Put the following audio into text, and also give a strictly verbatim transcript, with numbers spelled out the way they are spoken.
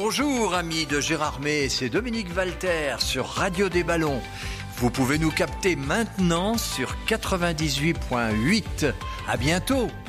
Bonjour amis de Gérardmer, c'est Dominique Walter sur Radio des Ballons. Vous pouvez nous capter maintenant sur quatre-vingt-dix-huit virgule huit. À bientôt.